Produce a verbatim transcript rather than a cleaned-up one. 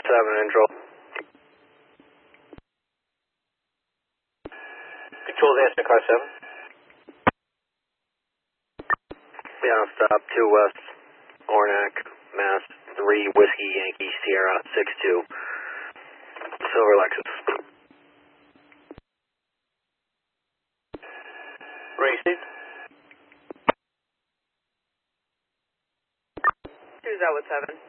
seven, intro. Control the answer, car seven. Yeah, stop two West, Ornac, Mass, three Whiskey Yankee Sierra six two, Silver Lexus. Racing. Two Zelwood seven.